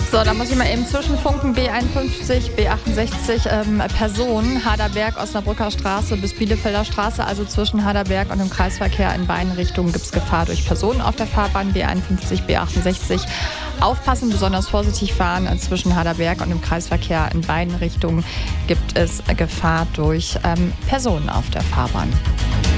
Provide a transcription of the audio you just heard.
So, da muss ich mal eben zwischenfunken. B51, B68, Personen, Harderberg, Osnabrücker Straße bis Bielefelder Straße, also zwischen Harderberg und dem Kreisverkehr in beiden Richtungen gibt es Gefahr durch Personen auf der Fahrbahn. B51, B68. Aufpassen, besonders vorsichtig fahren. Zwischen Harderberg und dem Kreisverkehr in beiden Richtungen gibt es Gefahr durch Personen auf der Fahrbahn.